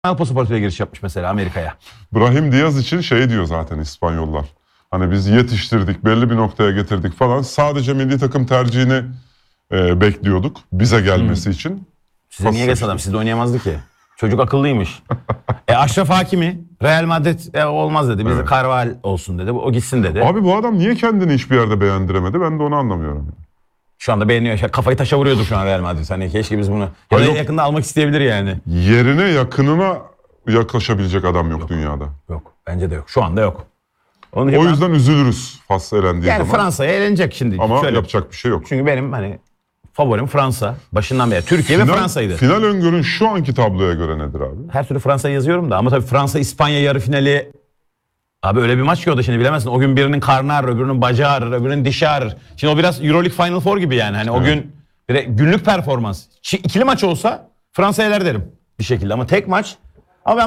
pasaportuyla giriş yapmış mesela Amerika'ya. Brahim Diaz için şey diyor zaten İspanyollar. Hani biz yetiştirdik, belli bir noktaya getirdik falan. Sadece milli takım tercihini bekliyorduk bize gelmesi için. Size niye gelsin adam? Sizde oynayamazdı ki. Çocuk akıllıymış. Aşraf Hakimi Real Madrid olmaz dedi. Bize Carval olsun dedi. O gitsin dedi. Abi bu adam niye kendini hiçbir yerde beğendiremedi? Ben de onu anlamıyorum. Şu anda beğeniyor. Kafayı taşa vuruyordur şu an Real Madrid. Hani keşke biz bunu ya da yakında almak isteyebilir yani. Yerine yakınına yaklaşabilecek adam yok dünyada. Yok. Bence de yok. Şu anda yok. O yüzden üzülürüz Fas elendiği yani zaman. Fransa'ya elenecek şimdi. Ama yapacak bir şey yok. Çünkü benim hani favorim Fransa. Başından beri. Türkiye ve Fransa'ydı. Final öngörün şu anki tabloya göre nedir abi? Her türlü Fransa'yı yazıyorum da ama tabii Fransa-İspanya yarı finali abi öyle bir maç ki o da şimdi bilemezsin. O gün birinin karnı ağrır, öbürünün bacağı ağrır, öbürünün dişi ağrır. Şimdi o biraz Euroleague Final Four gibi yani. Hani o gün günlük performans. İkili maç olsa Fransa'ya eler derim bir şekilde ama tek maç. Ama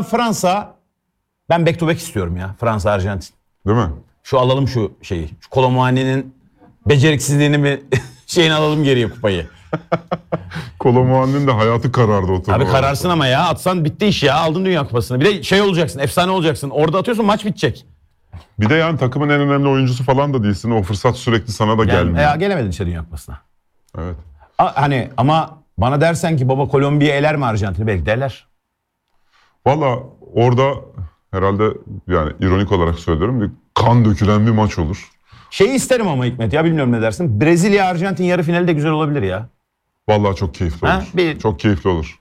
ben back to back istiyorum ya. Fransa-Arjantin. Değil mi? Şu alalım şu şeyi. Şu Kolomuani'nin beceriksizliğini mi şeyini alalım geriye kupayı. Kolomuani'nin de hayatı karardı o turnuva. Abi kararsın ama ya atsan bitti iş ya. Aldın Dünya Kupası'nı. Bir de şey olacaksın, efsane olacaksın. Orada atıyorsun maç bitecek. Bir de yani takımın en önemli oyuncusu falan da değilsin. O fırsat sürekli sana da gelmiyor. Gelemedin işte Dünya Kupası'na. Evet. Hani ama bana dersen ki baba Kolombiya eler mi Arjantin'i? Belki de eler. Valla orada herhalde yani ironik olarak söylüyorum bir kan dökülen bir maç olur. Şeyi isterim ama Hikmet ya bilmiyorum ne dersin. Brezilya Arjantin yarı finali de güzel olabilir ya. Vallahi çok keyifli olur. Çok keyifli olur.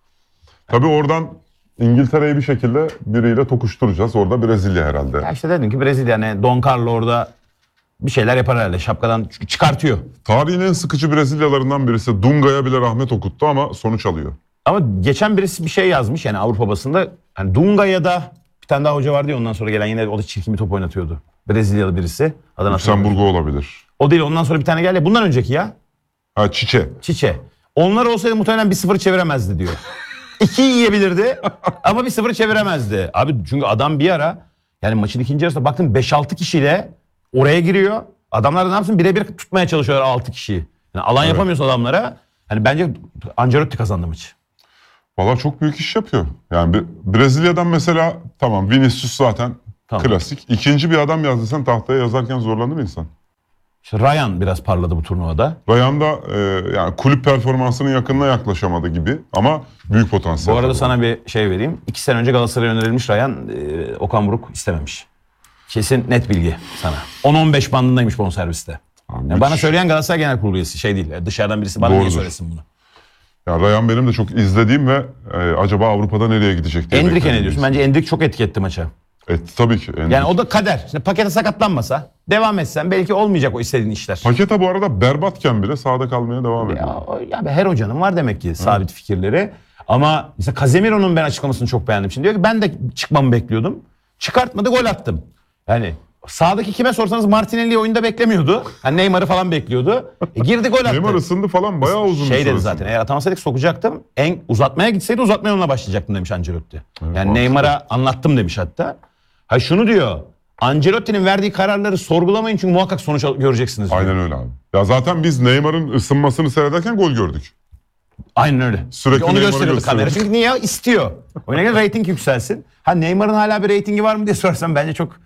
Tabii oradan İngiltere'yi bir şekilde biriyle tokuşturacağız. Orada Brezilya herhalde. Ya işte dedim ki Brezilya hani Don Carlo orada bir şeyler yapar herhalde. Şapkadan çıkartıyor. Tarihin en sıkıcı Brezilyalarından birisi. Dunga'ya bile rahmet okuttu ama sonuç alıyor. Ama geçen birisi bir şey yazmış yani Avrupa basında. Hani Dunga'ya da bir tane daha hoca vardı ya ondan sonra gelen yine o da çirkin bir top oynatıyordu. Brezilyalı birisi. Lüksemburg'u olabilir. O değil ondan sonra bir tane geldi. Bundan önceki ya. Ha Çiçe. Onlar olsaydı muhtemelen 1-0 çeviremezdi diyor. 2 yiyebilirdi ama 1-0 çeviremezdi. Abi çünkü adam bir ara yani maçın ikinci yarısında baktım 5-6 kişiyle oraya giriyor. Adamlar da ne yapsın birebir tutmaya çalışıyorlar 6 kişiyi. Yani alan yapamıyorsun adamlara. Hani bence Ancelotti kazandı maçı. Valla çok büyük iş yapıyor. Yani Brezilya'dan mesela tamam Vinicius zaten klasik. İkinci bir adam yazdıysan tahtaya yazarken zorlandı mı insan? İşte Ryan biraz parladı bu turnuvada. Ryan da yani kulüp performansının yakınına yaklaşamadı gibi ama büyük potansiyel. Bu arada sana bir şey vereyim. 2 sene önce Galatasaray'a önerilmiş Ryan, Okan Buruk istememiş. Kesin net bilgi sana. 10-15 bandındaymış bonserviste. Yani bana söyleyen Galatasaray Genel Kurulu üyesi şey değil. Dışarıdan birisi bana niye söylesin bunu? Ya Ryan benim de çok izlediğim ve acaba Avrupa'da nereye gidecek diye. Endrick'e ne diyorsun? Bence Endrick çok etki etti maça. Tabii ki. Endrick. Yani o da kader. Şimdi Paketa sakatlanmasa, devam etsen belki olmayacak o istediğin işler. Paketa bu arada berbatken bile sahada kalmaya devam ediyor. Ya her hocanın var demek ki sabit fikirleri. Ama mesela Casemiro'nun ben açıklamasını çok beğendim. Şimdi diyor ki ben de çıkmamı bekliyordum. Çıkartmadı gol attım. Yani sağdaki kime sorsanız Martinelli'yi oyunda beklemiyordu. Hani Neymar'ı falan bekliyordu. Girdi gol attı. Neymar ısındı falan bayağı uzun bir süre. Dedi zaten eğer atamasaydık sokacaktım. Uzatmaya gitseydi uzatmaya onunla başlayacaktım demiş Ancelotti. Evet, yani Neymar'a anlattım demiş hatta. Ha şunu diyor. Ancelotti'nin verdiği kararları sorgulamayın çünkü muhakkak sonuç göreceksiniz diyor. Aynen öyle abi. Ya zaten biz Neymar'ın ısınmasını seyrederken gol gördük. Aynen öyle. Sürekli onu Neymar'ı gösteriyordu kamera. Çünkü niye? İstiyor. Oyuna göre reyting yükselsin. Ha Neymar'ın hala bir reytingi var mı diye sorsam bence çok...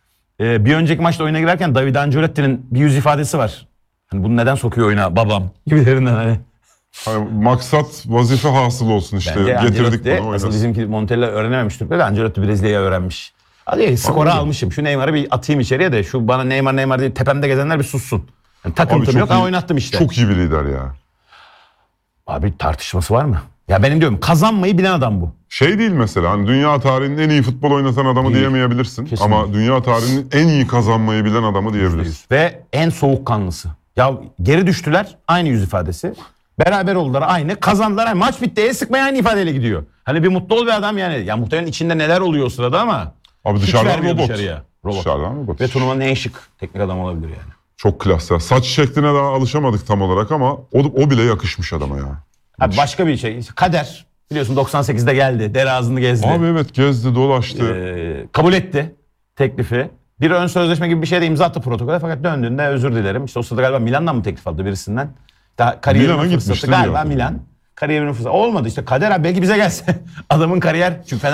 bir önceki maçta oyuna girerken David Ancelotti'nin bir yüz ifadesi var. Hani bunu neden sokuyor oyuna babam gibilerinden hani. Hani maksat vazife hasıl olsun işte. Bence getirdik bunu oynasın. Asıl bizimki Montella öğrenememiş Türkler de Ancelotti Brezilya'yı öğrenmiş. Hadi skoru almışım. Şu Neymar'ı bir atayım içeriye de şu bana Neymar diye tepemde gezenler bir sussun. Yani takıntım yok ama oynattım işte. Çok iyi bir lider ya. Abi tartışması var mı? Ya benim diyorum kazanmayı bilen adam bu. Şey değil mesela hani dünya tarihinin en iyi futbol oynatan adamı değil. Diyemeyebilirsin. Kesinlikle. Ama dünya tarihinin en iyi kazanmayı bilen adamı diyebilirsin. Ve en soğukkanlısı. Ya geri düştüler aynı yüz ifadesi. Beraber oldular aynı. Kazandılar aynı. Maç bitti. Sıkmaya aynı ifadeyle gidiyor. Hani bir mutlu ol bir adam yani. Ya muhtemelen içinde neler oluyor o sırada ama. Abi dışarıdan robot. Robot. Dışarıdan robot. Ve turnuvanın en şık teknik adam olabilir yani. Çok klas ya. Saç şekline daha alışamadık tam olarak ama o bile yakışmış adama ya. Abi başka bir şey. Kader. Biliyorsun 98'de geldi. Dere ağzını gezdi. Abi evet gezdi dolaştı. Kabul etti teklifi. Bir ön sözleşme gibi bir şey de imza attı protokole fakat döndüğünde özür dilerim. İşte o sırada galiba Milan'dan mı teklif aldı birisinden? Daha Milan'a gitmişti galiba Milan. Kariyerinin fırsatı. Olmadı işte kader abi belki bize gelse. Adamın kariyer çünkü